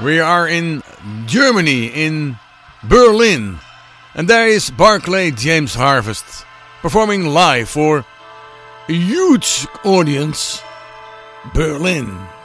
We are in Germany, in Berlin. And there is Barclay James Harvest performing live for a huge audience, Berlin.